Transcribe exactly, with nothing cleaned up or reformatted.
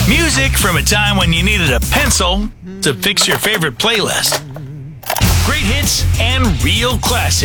Music from a time when you needed a pencil to fix your favorite playlist. Great hits and real classics.